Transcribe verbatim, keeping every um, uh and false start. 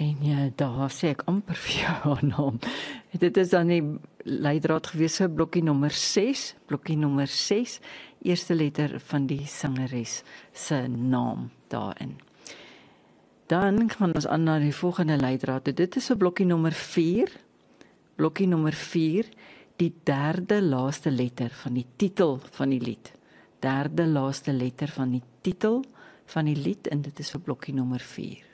En ja, daar sê ek amper vir jou haar naam. Dit is dan die leidraad gewees vir blokkie nommer ses, blokkie nommer ses, eerste letter van die sangeres se naam daarin. Dan gaan ons aan na die volgende leidraad. Dit is vir blokkie nommer vier, blokkie nommer vier, die derde laaste letter van die titel van die lied. Derde laaste letter van die titel van die lied en dit is vir blokkie nommer vier.